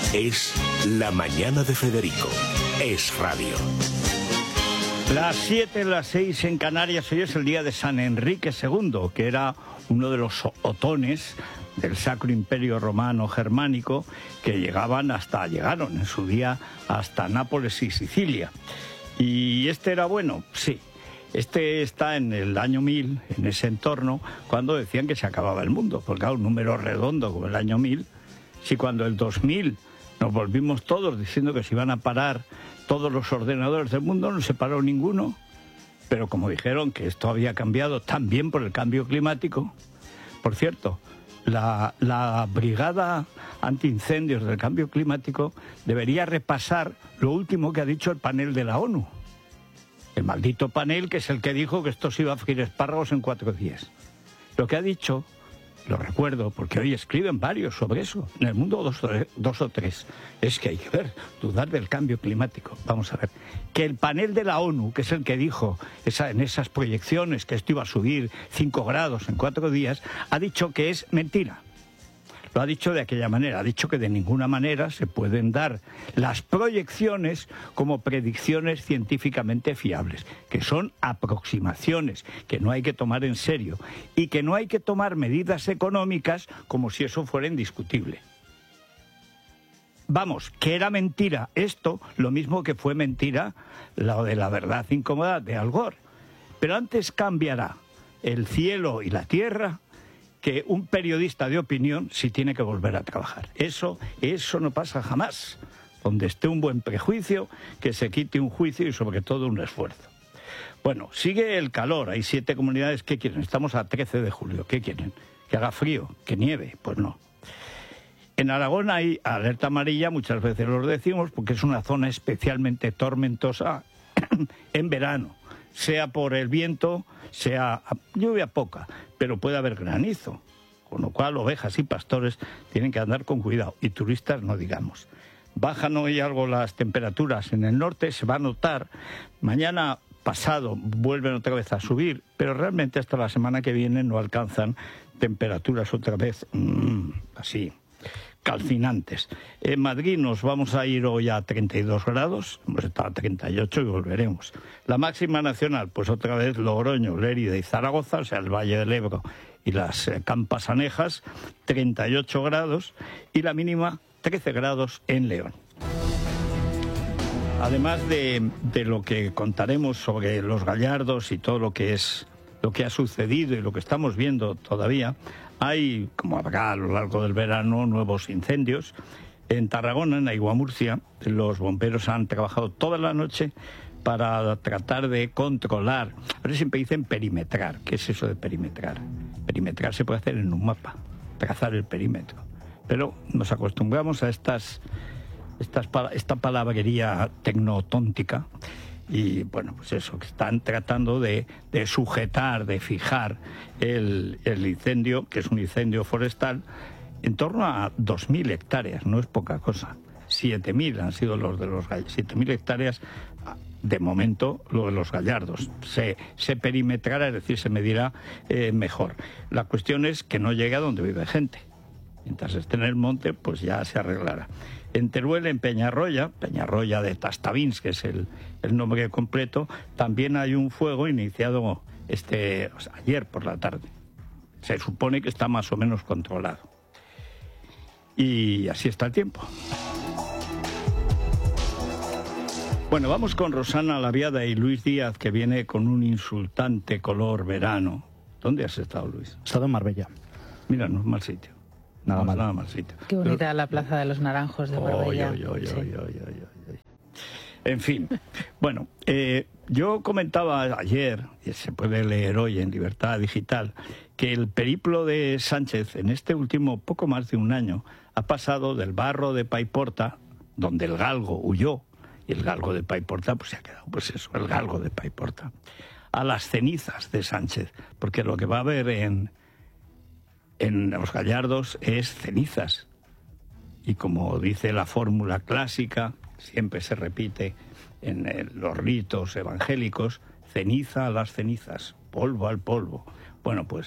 Es La Mañana de Federico. Es radio. Las 7, las 6 en Canarias. Hoy es el día de San Enrique II, que era uno de los otones del Sacro Imperio Romano Germánico, que llegaron en su día hasta Nápoles y Sicilia. Y este era bueno, sí. Este está en el año 1000, en ese entorno, cuando decían que se acababa el mundo. Porque claro, un número redondo como el año 1000, si cuando el 2000 nos volvimos todos diciendo que se iban a parar todos los ordenadores del mundo, no se paró ninguno. Pero como dijeron que esto había cambiado también por el cambio climático. Por cierto, la Brigada Antiincendios del Cambio Climático debería repasar lo último que ha dicho el panel de la ONU. El maldito panel, que es el que dijo que esto se iba a freír espárragos en 4 días. Lo que ha dicho, lo recuerdo, porque hoy escriben varios sobre eso, en el mundo dos o tres, es que hay que dudar del cambio climático. Vamos a ver, que el panel de la ONU, que es el que dijo en esas proyecciones que esto iba a subir 5 grados en 4 días, ha dicho que es mentira. Lo ha dicho de aquella manera, ha dicho que de ninguna manera se pueden dar las proyecciones como predicciones científicamente fiables, que son aproximaciones, que no hay que tomar en serio y que no hay que tomar medidas económicas como si eso fuera indiscutible. Vamos, que era mentira esto, lo mismo que fue mentira lo de la verdad incómoda de Al Gore. Pero antes cambiará el cielo y la tierra que un periodista de opinión si tiene que volver a trabajar. Eso no pasa jamás. Donde esté un buen prejuicio, que se quite un juicio y sobre todo un esfuerzo. Bueno, sigue el calor. Hay 7 comunidades. ¿Qué quieren? Estamos a 13 de julio. ¿Qué quieren? ¿Que haga frío? ¿Que nieve? Pues no. En Aragón hay alerta amarilla, muchas veces lo decimos, porque es una zona especialmente tormentosa en verano. Sea por el viento, sea lluvia poca, pero puede haber granizo, con lo cual ovejas y pastores tienen que andar con cuidado, y turistas no digamos. Bajan hoy algo las temperaturas en el norte, se va a notar, mañana pasado vuelven otra vez a subir, pero realmente hasta la semana que viene no alcanzan temperaturas otra vez así calcinantes. En Madrid nos vamos a ir hoy a 32 grados, hemos estado a 38 y volveremos. La máxima nacional, pues otra vez Logroño, Lérida y Zaragoza, o sea, el Valle del Ebro y las Campas Anejas, 38 grados, y la mínima 13 grados en León. Además de lo que contaremos sobre los gallardos y todo lo que ha sucedido y lo que estamos viendo todavía, hay, como habrá a lo largo del verano, nuevos incendios. En Tarragona, en Aiguamurcia, los bomberos han trabajado toda la noche para tratar de controlar. Ahora siempre dicen perimetrar. ¿Qué es eso de perimetrar? Perimetrar se puede hacer en un mapa, trazar el perímetro. Pero nos acostumbramos a esta palabrería tecnotóntica. Y bueno, pues eso, que están tratando de sujetar, de fijar el incendio, que es un incendio forestal, en torno a 2.000 hectáreas, no es poca cosa. 7.000 han sido los de los gallardos, 7.000 hectáreas, de momento, lo de los gallardos. Se perimetrará, es decir, se medirá mejor. La cuestión es que no llegue a donde vive gente. Mientras esté en el monte, pues ya se arreglará. En Teruel, en Peñarroya de Tastavins, que es el nombre completo, también hay un fuego iniciado ayer por la tarde. Se supone que está más o menos controlado. Y así está el tiempo. Bueno, vamos con Rosana Laviada y Luis Díaz, que viene con un insultante color verano. ¿Dónde has estado, Luis? He estado en Marbella. Mira, no es mal sitio. Nada mal sitio. Qué bonita la Plaza de los Naranjos de Marbella. En fin, bueno, yo comentaba ayer, y se puede leer hoy en Libertad Digital, que el periplo de Sánchez en este último poco más de un año ha pasado del barro de Paiporta, donde el galgo huyó, y el galgo de Paiporta pues se ha quedado, pues eso, el galgo de Paiporta, a las cenizas de Sánchez, porque lo que va a haber en los gallardos es cenizas. Y como dice la fórmula clásica, siempre se repite en los ritos evangélicos, ceniza a las cenizas, polvo al polvo. Bueno, pues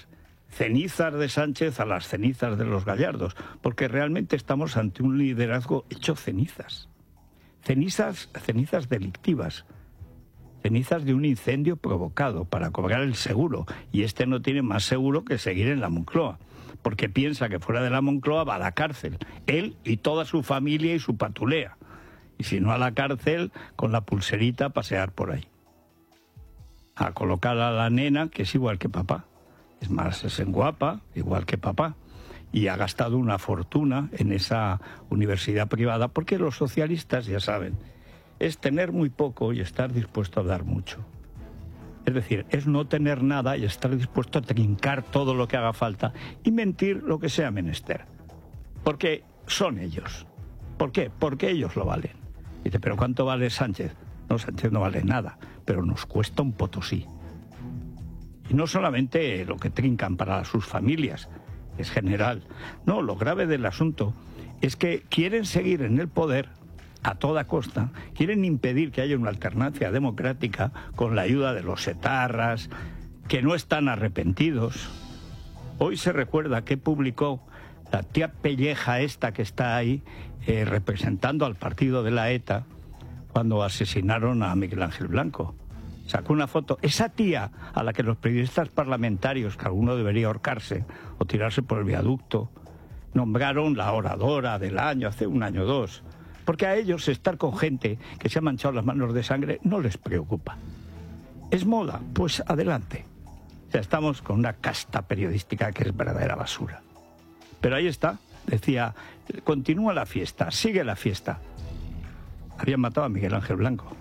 cenizas de Sánchez a las cenizas de los Gallardos, porque realmente estamos ante un liderazgo hecho cenizas. Cenizas delictivas, cenizas de un incendio provocado para cobrar el seguro, y este no tiene más seguro que seguir en la Moncloa, porque piensa que fuera de la Moncloa va a la cárcel, él y toda su familia y su patulea, y si no a la cárcel, con la pulserita a pasear por ahí, a colocar a la nena, que es igual que papá, es más, es guapa, igual que papá, y ha gastado una fortuna en esa universidad privada, porque los socialistas, ya saben, es tener muy poco y estar dispuesto a dar mucho. Es decir, es no tener nada y estar dispuesto a trincar todo lo que haga falta y mentir lo que sea menester. Porque son ellos. ¿Por qué? Porque ellos lo valen. Dice, ¿pero cuánto vale Sánchez? No, Sánchez no vale nada, pero nos cuesta un potosí. Y no solamente lo que trincan para sus familias, es general. No, lo grave del asunto es que quieren seguir en el poder a toda costa, quieren impedir que haya una alternancia democrática con la ayuda de los etarras, que no están arrepentidos. Hoy se recuerda que publicó la tía Pelleja esta que está ahí representando al partido de la ETA cuando asesinaron a Miguel Ángel Blanco. Sacó una foto. Esa tía a la que los periodistas parlamentarios, que alguno debería ahorcarse o tirarse por el viaducto, nombraron la oradora del año hace un año o dos. Porque a ellos estar con gente que se ha manchado las manos de sangre no les preocupa. ¿Es moda? Pues adelante. O sea, estamos con una casta periodística que es verdadera basura. Pero ahí está, decía, continúa la fiesta, sigue la fiesta. Habían matado a Miguel Ángel Blanco.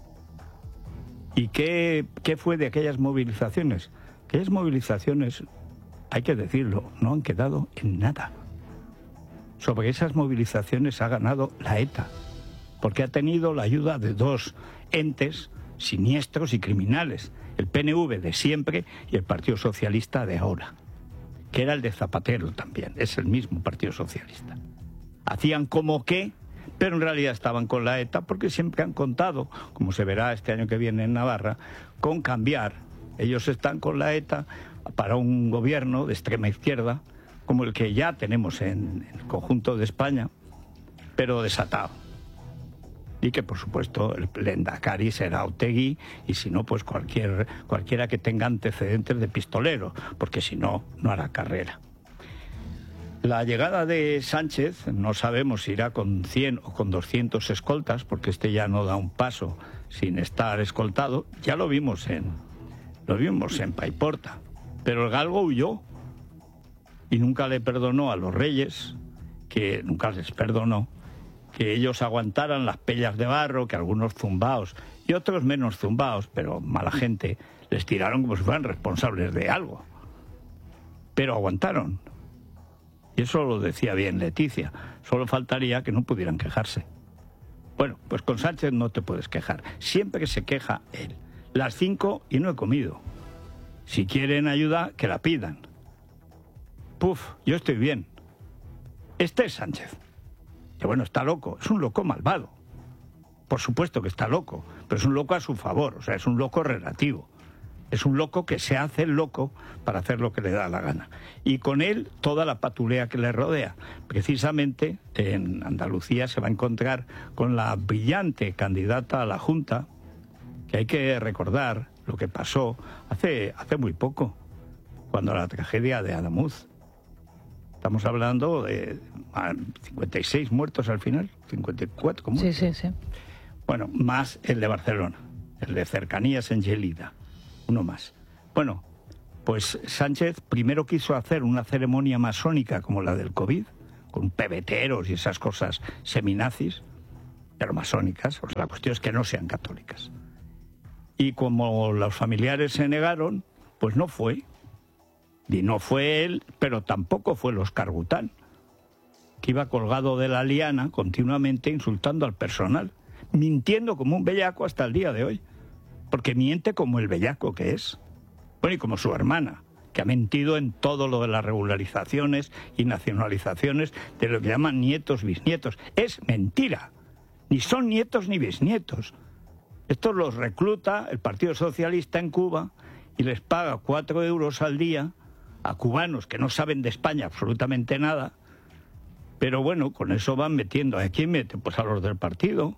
¿Y qué fue de aquellas movilizaciones? Aquellas movilizaciones, hay que decirlo, no han quedado en nada. Sobre esas movilizaciones ha ganado la ETA, porque ha tenido la ayuda de dos entes siniestros y criminales, el PNV de siempre y el Partido Socialista de ahora, que era el de Zapatero también, es el mismo Partido Socialista. Hacían como que, pero en realidad estaban con la ETA porque siempre han contado, como se verá este año que viene en Navarra, con cambiar. Ellos están con la ETA para un gobierno de extrema izquierda, como el que ya tenemos en el conjunto de España, pero desatado. Y que, por supuesto, el lehendakari será Otegi, y si no, pues cualquiera que tenga antecedentes de pistolero, porque si no, no hará carrera. La llegada de Sánchez, no sabemos si irá con 100 o con 200 escoltas, porque este ya no da un paso sin estar escoltado. Ya lo vimos en Paiporta, pero el galgo huyó. Y nunca le perdonó a los reyes, que nunca les perdonó, que ellos aguantaran las pellas de barro, que algunos zumbaos y otros menos zumbaos, pero mala gente, les tiraron como si fueran responsables de algo. Pero aguantaron. Y eso lo decía bien Leticia. Solo faltaría que no pudieran quejarse. Bueno, pues con Sánchez no te puedes quejar. Siempre que se queja él. Las 5 y no he comido. Si quieren ayuda, que la pidan. Puf, yo estoy bien. Este es Sánchez. Que bueno, está loco, es un loco malvado. Por supuesto que está loco, pero es un loco a su favor, o sea, es un loco relativo. Es un loco que se hace el loco para hacer lo que le da la gana. Y con él toda la patulea que le rodea. Precisamente en Andalucía se va a encontrar con la brillante candidata a la Junta, que hay que recordar lo que pasó hace muy poco, cuando la tragedia de Adamuz. Estamos hablando de 56 muertos al final, 54 como sí. Bueno, más el de Barcelona, el de Cercanías en Gelida, uno más. Bueno, pues Sánchez primero quiso hacer una ceremonia masónica como la del COVID, con pebeteros y esas cosas seminazis, pero masónicas, o sea, la cuestión es que no sean católicas. Y como los familiares se negaron, pues no fue. Y no fue él, pero tampoco fue el Óscar Gután, que iba colgado de la liana continuamente insultando al personal, mintiendo como un bellaco hasta el día de hoy, porque miente como el bellaco que es. Bueno, y como su hermana, que ha mentido en todo lo de las regularizaciones y nacionalizaciones de lo que llaman nietos, bisnietos. Es mentira. Ni son nietos ni bisnietos. Estos los recluta el Partido Socialista en Cuba y les paga 4 euros al día a cubanos que no saben de España absolutamente nada, pero bueno, con eso van metiendo. ¿A quién mete? Pues a los del partido.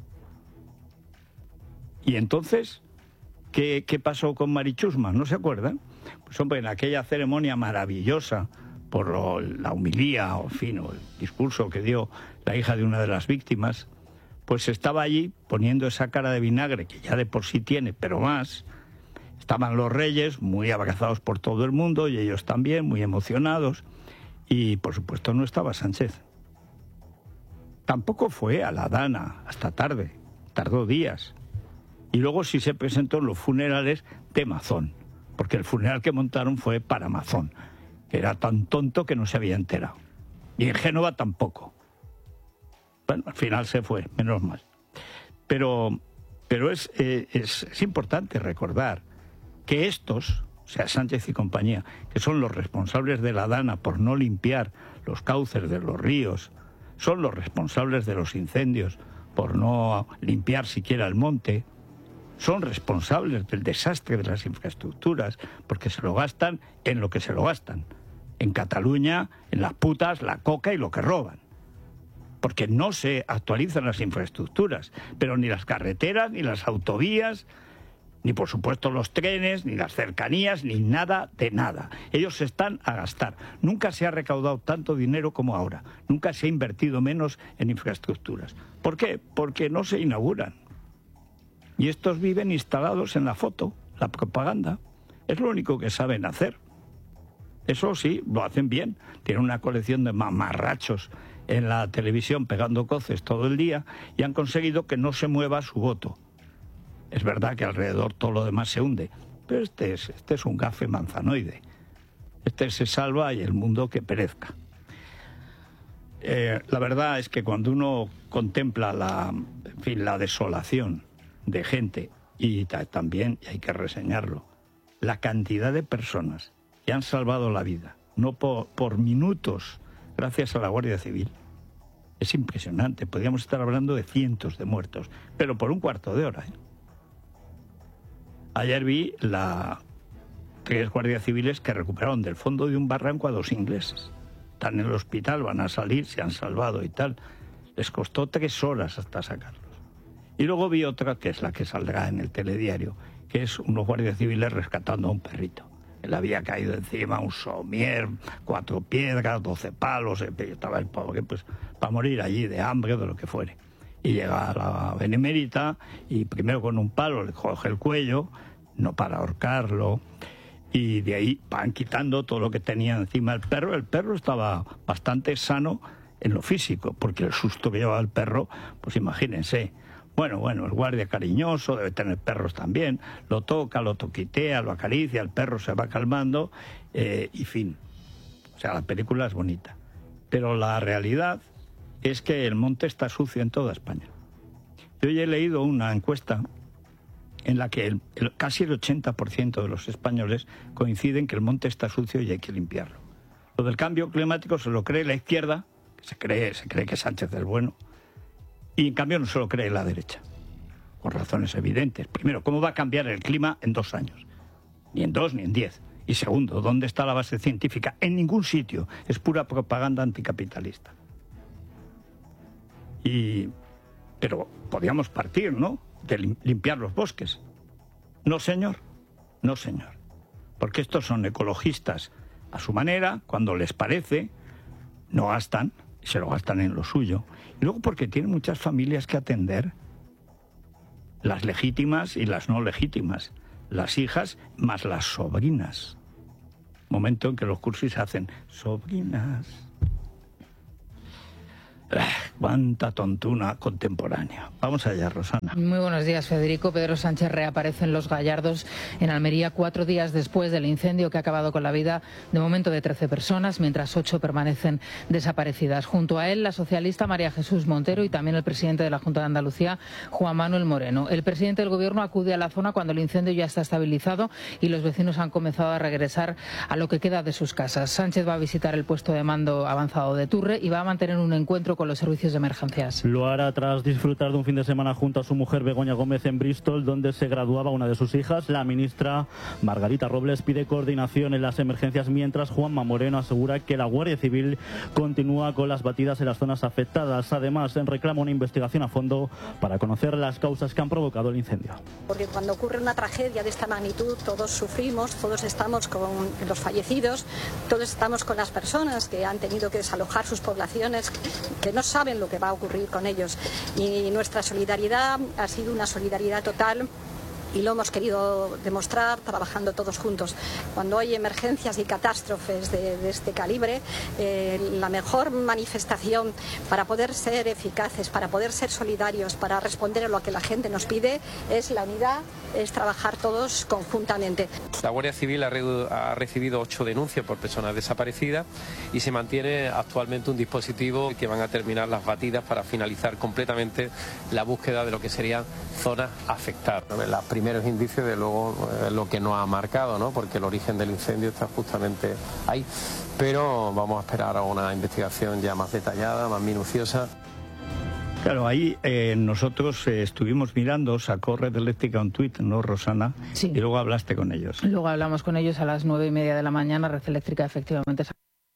Y entonces, ¿qué pasó con Mari Chusma? ¿No se acuerdan? Pues hombre, en aquella ceremonia maravillosa por la homilía, o en fin, o el discurso que dio la hija de una de las víctimas, pues estaba allí poniendo esa cara de vinagre que ya de por sí tiene, pero más. Estaban los reyes muy abrazados por todo el mundo y ellos también muy emocionados, y por supuesto no estaba Sánchez. Tampoco fue a la Dana hasta tarde, tardó días. Y luego sí se presentó en los funerales de Mazón, porque el funeral que montaron fue para Mazón, que era tan tonto que no se había enterado. Y en Génova tampoco. Bueno, al final se fue, menos mal. Pero es importante recordar que estos, o sea, Sánchez y compañía, que son los responsables de la Dana por no limpiar los cauces de los ríos, son los responsables de los incendios por no limpiar siquiera el monte, son responsables del desastre de las infraestructuras, porque se lo gastan en lo que se lo gastan. En Cataluña, en las putas, la coca y lo que roban. Porque no se actualizan las infraestructuras, pero ni las carreteras, ni las autovías, ni por supuesto los trenes, ni las cercanías, ni nada de nada. Ellos se están a gastar. Nunca se ha recaudado tanto dinero como ahora. Nunca se ha invertido menos en infraestructuras. ¿Por qué? Porque no se inauguran. Y estos viven instalados en la foto, la propaganda. Es lo único que saben hacer. Eso sí, lo hacen bien. Tienen una colección de mamarrachos en la televisión pegando coces todo el día y han conseguido que no se mueva su voto. Es verdad que alrededor todo lo demás se hunde, pero este es un gafe manzanoide. Este se salva y el mundo que perezca. La verdad es que cuando uno contempla la desolación de gente, y también, y hay que reseñarlo, la cantidad de personas que han salvado la vida, no por minutos, gracias a la Guardia Civil, es impresionante. Podríamos estar hablando de cientos de muertos, pero por un cuarto de hora. Ayer vi 3 guardias civiles que recuperaron del fondo de un barranco a 2 ingleses. Están en el hospital, van a salir, se han salvado y tal. Les costó 3 horas hasta sacarlos. Y luego vi otra, que es la que saldrá en el telediario, que es unos guardias civiles rescatando a un perrito. Le había caído encima un somier, 4 piedras, 12 palos, estaba el pobre pues para morir allí de hambre o de lo que fuere. Y llega a la benemérita y primero con un palo le coge el cuello, no para ahorcarlo, y de ahí van quitando todo lo que tenía encima el perro. El perro estaba bastante sano en lo físico, porque el susto que llevaba el perro, pues imagínense. Bueno, el guardia cariñoso, debe tener perros también, lo toca, lo toquitea, lo acaricia, el perro se va calmando, y fin. O sea, la película es bonita. Pero la realidad es que el monte está sucio en toda España. Yo ya he leído una encuesta en la que casi el 80% de los españoles coinciden que el monte está sucio y hay que limpiarlo. Lo del cambio climático se lo cree la izquierda, que se cree que Sánchez es bueno, y en cambio no se lo cree la derecha, por razones evidentes. Primero, ¿cómo va a cambiar el clima en 2 años? Ni en 2 ni en 10. Y segundo, ¿dónde está la base científica? En ningún sitio. Es pura propaganda anticapitalista. Pero podríamos partir, ¿no?, de limpiar los bosques. No, señor. No, señor. Porque estos son ecologistas a su manera, cuando les parece, no gastan, y se lo gastan en lo suyo. Y luego porque tienen muchas familias que atender, las legítimas y las no legítimas, las hijas más las sobrinas. Momento en que los cursis hacen sobrinas. Cuánta tontuna contemporánea. Vamos allá, Rosana. Muy buenos días, Federico. Pedro Sánchez reaparece en Los Gallardos, en Almería, 4 días después del incendio que ha acabado con la vida de momento de 13 personas, mientras 8 permanecen desaparecidas. Junto a él, la socialista María Jesús Montero y también el presidente de la Junta de Andalucía, Juan Manuel Moreno. El presidente del Gobierno acude a la zona cuando el incendio ya está estabilizado y los vecinos han comenzado a regresar a lo que queda de sus casas. Sánchez va a visitar el puesto de mando avanzado de Turre y va a mantener un encuentro con los servicios servicios de emergencias. Lo hará tras disfrutar de un fin de semana junto a su mujer Begoña Gómez en Bristol, donde se graduaba una de sus hijas. La ministra Margarita Robles pide coordinación en las emergencias, mientras Juanma Moreno asegura que la Guardia Civil continúa con las batidas en las zonas afectadas. Además, reclama una investigación a fondo para conocer las causas que han provocado el incendio. Porque cuando ocurre una tragedia de esta magnitud, todos sufrimos, todos estamos con los fallecidos, todos estamos con las personas que han tenido que desalojar sus poblaciones, que no saben lo que va a ocurrir con ellos. Y nuestra solidaridad ha sido una solidaridad total. Y lo hemos querido demostrar trabajando todos juntos. Cuando hay emergencias y catástrofes de este calibre, la mejor manifestación para poder ser eficaces, para poder ser solidarios, para responder a lo que la gente nos pide, es la unidad, es trabajar todos conjuntamente. La Guardia Civil ha recibido 8 denuncias por personas desaparecidas y se mantiene actualmente un dispositivo que van a terminar las batidas para finalizar completamente la búsqueda de lo que serían zonas afectadas. Los primeros indicios, de luego, lo que nos ha marcado, ¿no? Porque el origen del incendio está justamente ahí. Pero vamos a esperar a una investigación ya más detallada, más minuciosa. Claro, ahí nosotros estuvimos mirando, sacó Red Eléctrica un tuit, ¿no, Rosana? Sí. Y luego hablaste con ellos. Luego hablamos con ellos a las 9:30 de la mañana. Red Eléctrica efectivamente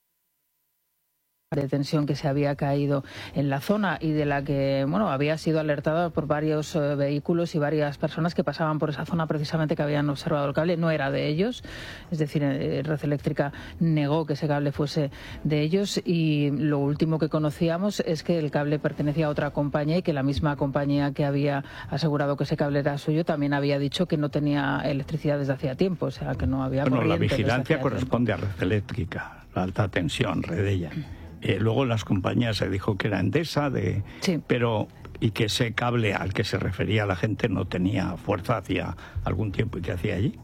de tensión que se había caído en la zona y de la que había sido alertada por varios vehículos y varias personas que pasaban por esa zona precisamente, que habían observado el cable. No era de ellos, es decir, Red Eléctrica negó que ese cable fuese de ellos, y lo último que conocíamos es que el cable pertenecía a otra compañía y que la misma compañía que había asegurado que ese cable era suyo también había dicho que no tenía electricidad desde hacía tiempo, o sea que no había corriente. La vigilancia corresponde a Red Eléctrica, la alta tensión, Redella. Luego las compañías se dijo que era Endesa, sí. Pero y que ese cable al que se refería la gente no tenía fuerza hacía algún tiempo. ¿Y qué hacía allí?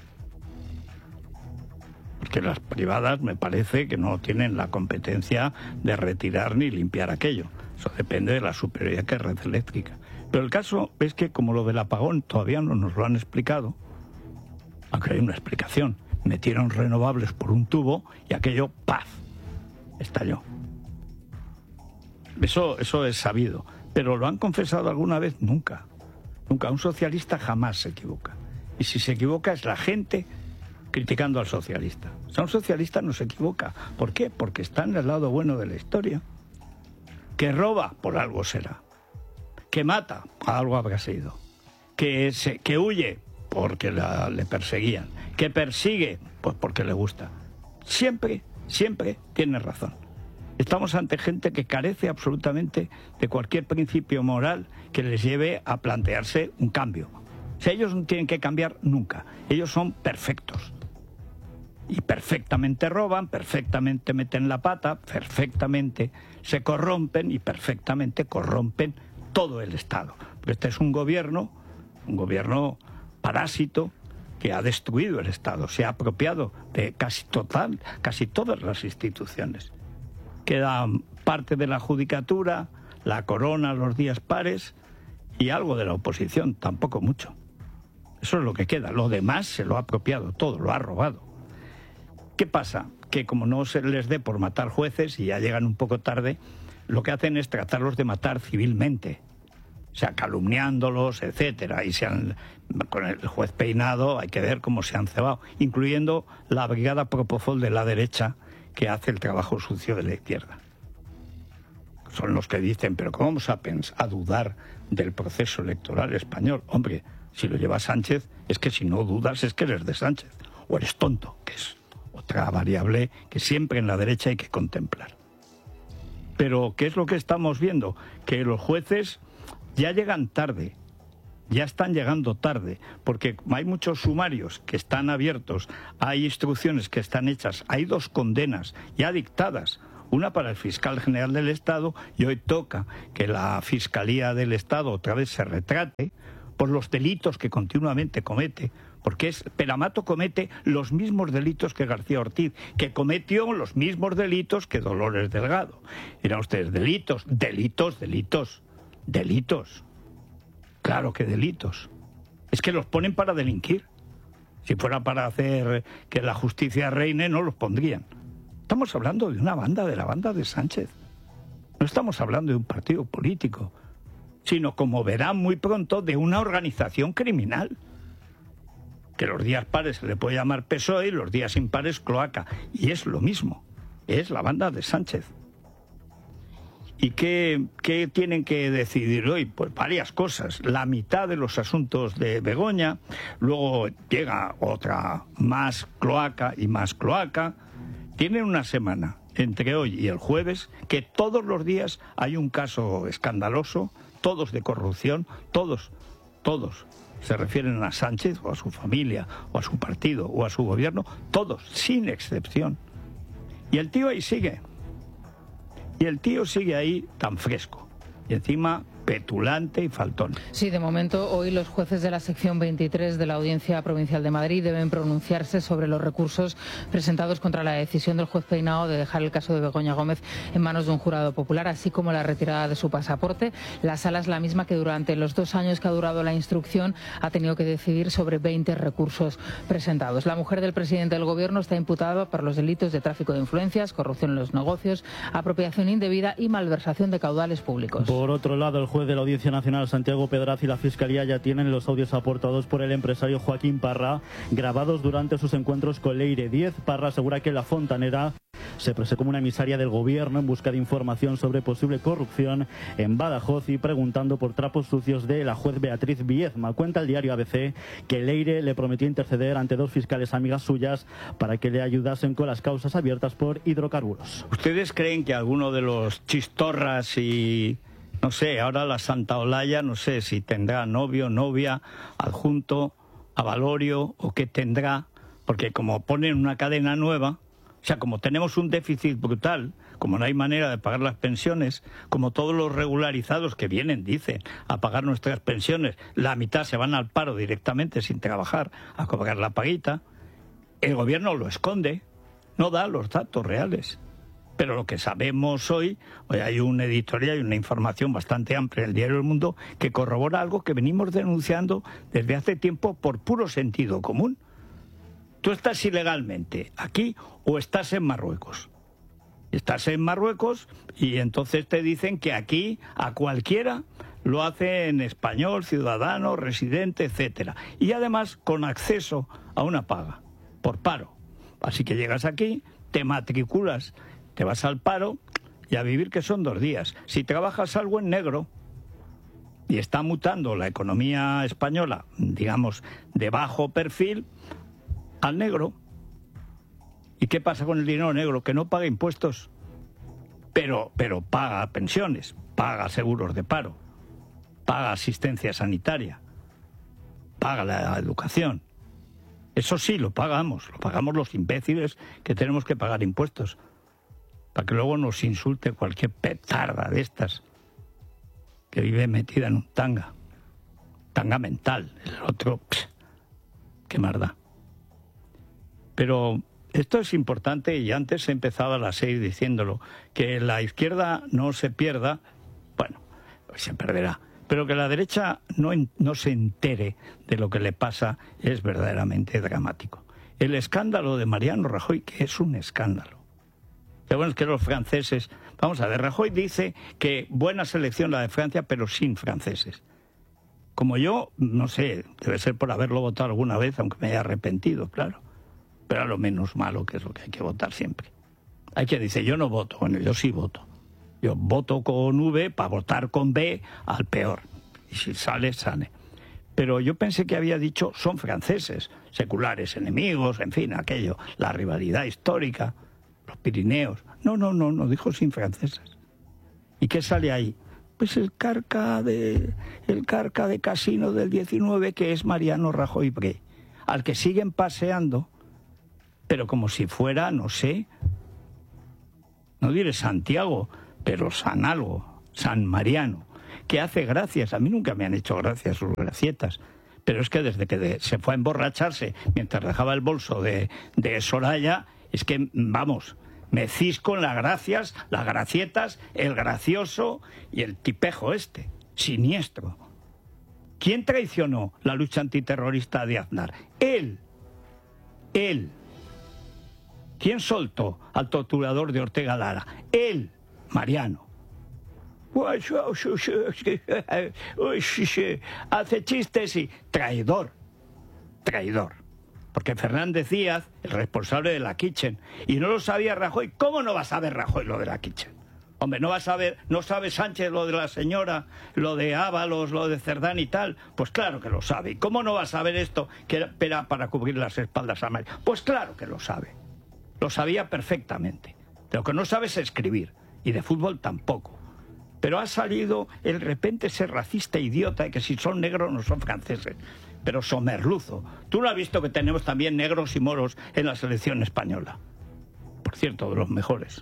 Porque las privadas me parece que no tienen la competencia de retirar ni limpiar aquello. Eso depende de la superioridad que es Red Eléctrica. Pero el caso es que, como lo del apagón todavía no nos lo han explicado, aunque hay una explicación, metieron renovables por un tubo y aquello, ¡paz!, estalló. Eso es sabido. Pero ¿lo han confesado alguna vez? Nunca. Nunca. Un socialista jamás se equivoca. Y si se equivoca es la gente criticando al socialista. O sea, un socialista no se equivoca. ¿Por qué? Porque está en el lado bueno de la historia. Que roba, por algo será. Que mata, a algo habrá sido. Que huye, porque le perseguían. Que persigue, pues porque le gusta. Siempre tiene razón. Estamos ante gente que carece absolutamente de cualquier principio moral que les lleve a plantearse un cambio. O sea, ellos no tienen que cambiar nunca. Ellos son perfectos. Y perfectamente roban, perfectamente meten la pata, perfectamente se corrompen y perfectamente corrompen todo el Estado. Porque este es un gobierno parásito, que ha destruido el Estado, se ha apropiado de casi todas las instituciones. Queda parte de la judicatura, la corona los días pares y algo de la oposición, tampoco mucho. Eso es lo que queda. Lo demás se lo ha apropiado todo, lo ha robado. ¿Qué pasa? Que como no se les dé por matar jueces y ya llegan un poco tarde, lo que hacen es tratarlos de matar civilmente. O sea, calumniándolos, etcétera, y con el juez Peinado hay que ver cómo se han cebado, incluyendo la brigada Propofol de la derecha, que hace el trabajo sucio de la izquierda. Son los que dicen, pero ¿cómo vamos a dudar del proceso electoral español? Hombre, si lo lleva Sánchez, es que si no dudas es que eres de Sánchez, o eres tonto, que es otra variable que siempre en la derecha hay que contemplar. Pero, ¿qué es lo que estamos viendo? Que los jueces ya llegan tarde, ya están llegando tarde, porque hay muchos sumarios que están abiertos, hay instrucciones que están hechas, hay 2 condenas ya dictadas, una para el fiscal general del Estado, y hoy toca que la Fiscalía del Estado otra vez se retrate por los delitos que continuamente comete, porque Peramato comete los mismos delitos que García Ortiz, que cometió los mismos delitos que Dolores Delgado. Dirán ustedes, delitos. Claro que delitos. Es que los ponen para delinquir. Si fuera para hacer que la justicia reine, no los pondrían. Estamos hablando de una banda, de la banda de Sánchez. No estamos hablando de un partido político, sino, como verán muy pronto, de una organización criminal. Que los días pares se le puede llamar PSOE y los días impares cloaca. Y es lo mismo, es la banda de Sánchez. ¿Y qué tienen que decidir hoy? Pues varias cosas. La mitad de los asuntos de Begoña, luego llega otra más cloaca y más cloaca. Tienen una semana, entre hoy y el jueves, que todos los días hay un caso escandaloso, todos de corrupción, todos se refieren a Sánchez o a su familia o a su partido o a su gobierno, todos, sin excepción. Y el tío ahí sigue. Y el tío sigue ahí tan fresco. Y encima petulante y faltón. Sí, de momento hoy los jueces de la sección 23 de la Audiencia Provincial de Madrid deben pronunciarse sobre los recursos presentados contra la decisión del juez Peinao de dejar el caso de Begoña Gómez en manos de un jurado popular, así como la retirada de su pasaporte. La sala es la misma que durante los 2 años que ha durado la instrucción ha tenido que decidir sobre 20 recursos presentados. La mujer del presidente del Gobierno está imputada por los delitos de tráfico de influencias, corrupción en los negocios, apropiación indebida y malversación de caudales públicos. Por otro lado, el juez de la Audiencia Nacional, Santiago Pedraz, y la Fiscalía ya tienen los audios aportados por el empresario Joaquín Parra, grabados durante sus encuentros con Leire Díez. Parra asegura que La Fontanera se presentó como una emisaria del Gobierno en busca de información sobre posible corrupción en Badajoz y preguntando por trapos sucios de la juez Beatriz Viezma. Cuenta el diario ABC que Leire le prometió interceder ante 2 fiscales amigas suyas para que le ayudasen con las causas abiertas por hidrocarburos. ¿Ustedes creen que alguno de los chistorras y, no sé, ahora la Santa Olaya, no sé si tendrá novio, novia, adjunto, avalorio o qué tendrá? Porque como ponen una cadena nueva, o sea, como tenemos un déficit brutal, como no hay manera de pagar las pensiones, como todos los regularizados que vienen, dicen, a pagar nuestras pensiones, la mitad se van al paro directamente sin trabajar a cobrar la paguita, el gobierno lo esconde, no da los datos reales. Pero lo que sabemos hoy hay un editorial y una información bastante amplia en el diario El Mundo que corrobora algo que venimos denunciando desde hace tiempo por puro sentido común. Tú estás ilegalmente aquí o estás en Marruecos. Estás en Marruecos y entonces te dicen que aquí a cualquiera lo hacen español, ciudadano, residente, etcétera. Y además con acceso a una paga por paro. Así que llegas aquí, te matriculas, te vas al paro y a vivir, que son 2 días. Si trabajas algo en negro, y está mutando la economía española, digamos, de bajo perfil, al negro. ¿Y qué pasa con el dinero negro? Que no paga impuestos, pero paga pensiones, paga seguros de paro, paga asistencia sanitaria, paga la educación. Eso sí, lo pagamos los imbéciles que tenemos que pagar impuestos, para que luego nos insulte cualquier petarda de estas que vive metida en un tanga mental. El otro, qué más da. Pero esto es importante y antes he empezado a las 6 diciéndolo, que la izquierda no se pierda, bueno, pues se perderá, pero que la derecha no se entere de lo que le pasa es verdaderamente dramático. El escándalo de Mariano Rajoy, que es un escándalo. Pero bueno, es que los franceses, vamos a ver, Rajoy dice que buena selección la de Francia, pero sin franceses. Como yo, no sé, debe ser por haberlo votado alguna vez, aunque me haya arrepentido, claro. Pero a lo menos malo, que es lo que hay que votar siempre. Hay quien dice, yo no voto. Bueno, yo sí voto. Yo voto con V para votar con B al peor. Y si sale, sale. Pero yo pensé que había dicho, son franceses, seculares enemigos, en fin, aquello, la rivalidad histórica, los Pirineos. No, dijo sin franceses. ¿Y qué sale ahí? Pues el carca de casino del 19, que es Mariano Rajoy Bré, al que siguen paseando, pero como si fuera, no sé, no diré Santiago, pero San algo, San Mariano, que hace gracias. A mí nunca me han hecho gracias sus gracietas, pero es que desde que se fue a emborracharse mientras dejaba el bolso de Soraya, es que, vamos, me cisco en las gracias, las gracietas, el gracioso y el tipejo este, siniestro. ¿Quién traicionó la lucha antiterrorista de Aznar? Él. ¿Quién soltó al torturador de Ortega Lara? Él, Mariano. hace chistes y... Traidor. Porque Fernández Díaz, el responsable de la Kitchen, y no lo sabía Rajoy. ¿Cómo no va a saber Rajoy lo de la Kitchen? Hombre, no sabe Sánchez lo de la señora, lo de Ábalos, lo de Cerdán y tal. Pues claro que lo sabe. ¿Y cómo no va a saber esto que era para cubrir las espaldas a María? Pues claro que lo sabe. Lo sabía perfectamente. Lo que no sabe es escribir. Y de fútbol tampoco. Pero ha salido el repente ese racista idiota de que si son negros no son franceses. Pero somerluzo. Tú no has visto que tenemos también negros y moros en la selección española. Por cierto, de los mejores.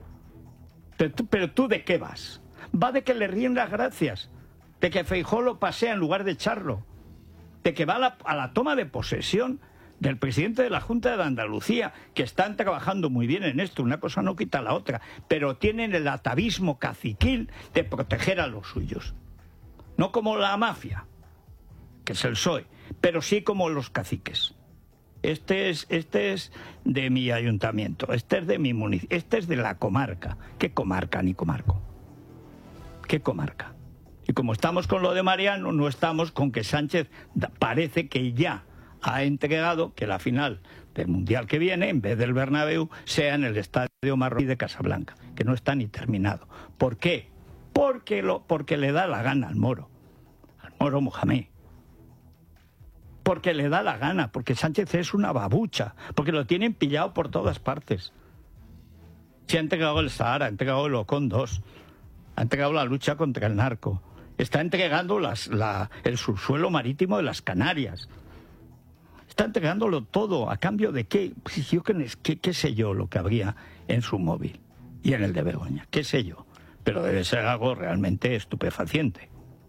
Pero tú ¿de qué vas? Va de que le ríen las gracias, de que Feijóo lo pasea en lugar de echarlo, de que va a la toma de posesión del presidente de la Junta de Andalucía, que están trabajando muy bien en esto, una cosa no quita la otra, pero tienen el atavismo caciquil de proteger a los suyos. No como la mafia, que es el PSOE, pero sí como los caciques. Este es de mi ayuntamiento, este es de mi municipio, este es de la comarca. ¿Qué comarca ni comarco? ¿Qué comarca? Y como estamos con lo de Mariano, no estamos con que Sánchez parece que ya ha entregado que la final del Mundial que viene, en vez del Bernabéu, sea en el Estadio Marroquí de Casablanca, que no está ni terminado. ¿Por qué? Porque le da la gana al Moro Mohamed. Porque le da la gana, porque Sánchez es una babucha, porque lo tienen pillado por todas partes. Se ha entregado el Sahara, ha entregado el Ocon 2, ha entregado la lucha contra el narco, está entregando el subsuelo marítimo de las Canarias, está entregándolo todo. ¿A cambio de qué? Pues yo qué sé yo lo que habría en su móvil y en el de Begoña, qué sé yo, pero debe ser algo realmente estupefaciente.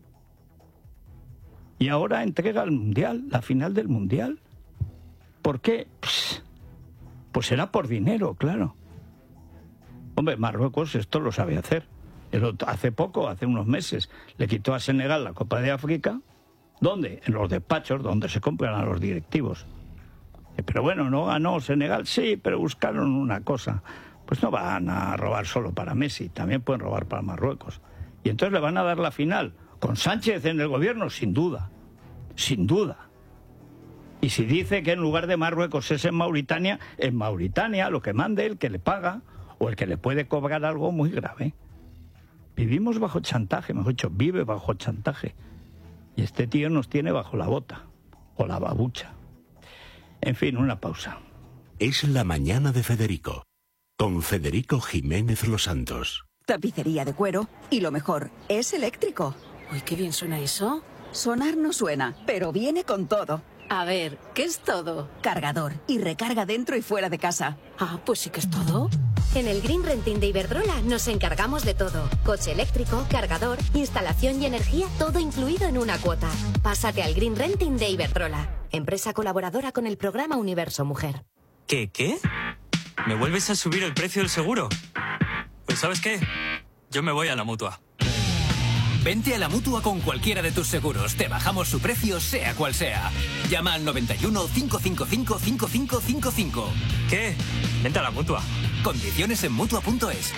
Y ahora entrega el Mundial, la final del Mundial. ¿Por qué? Pues será por dinero, claro. Hombre, Marruecos esto lo sabe hacer. Hace unos meses, le quitó a Senegal la Copa de África. ¿Dónde? En los despachos donde se compran a los directivos. Pero bueno, no ganó Senegal, sí, pero buscaron una cosa. Pues no van a robar solo para Messi, también pueden robar para Marruecos. Y entonces le van a dar la final. ¿Con Sánchez en el gobierno? Sin duda. Sin duda. Y si dice que en lugar de Marruecos es en Mauritania lo que mande el que le paga o el que le puede cobrar algo muy grave. Vivimos bajo chantaje, mejor dicho, vive bajo chantaje. Y este tío nos tiene bajo la bota o la babucha. En fin, una pausa. Es la mañana de Federico, con Federico Jiménez Los Santos. Tapicería de cuero y lo mejor, es eléctrico. Uy, qué bien suena eso. Sonar no suena, pero viene con todo. A ver, ¿qué es todo? Cargador y recarga dentro y fuera de casa. Ah, pues sí que es todo. En el Green Renting de Iberdrola nos encargamos de todo. Coche eléctrico, cargador, instalación y energía, todo incluido en una cuota. Pásate al Green Renting de Iberdrola, empresa colaboradora con el programa Universo Mujer. ¿Qué? ¿Me vuelves a subir el precio del seguro? Pues ¿sabes qué? Yo me voy a la Mutua. Vente a la Mutua con cualquiera de tus seguros. Te bajamos su precio, sea cual sea. Llama al 91 555 5555. ¿Qué? Vente a la Mutua. Condiciones en Mutua.es.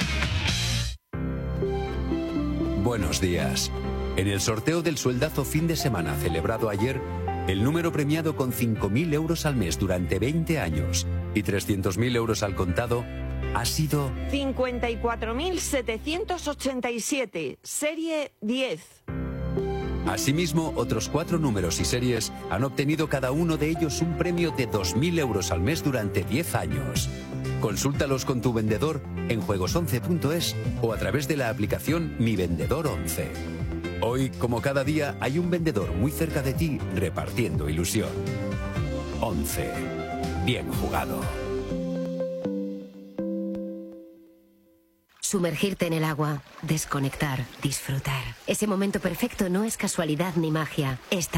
Buenos días. En el sorteo del sueldazo fin de semana celebrado ayer, el número premiado con 5.000 euros al mes durante 20 años y 300.000 euros al contado ha sido 54.787, serie 10. Asimismo, otros 4 números y series han obtenido cada uno de ellos un premio de 2.000 euros al mes durante 10 años. Consúltalos con tu vendedor en juegos11.es o a través de la aplicación Mi Vendedor 11. Hoy, como cada día, hay un vendedor muy cerca de ti repartiendo ilusión. 11. Bien jugado. Sumergirte en el agua, desconectar, disfrutar. Ese momento perfecto no es casualidad ni magia.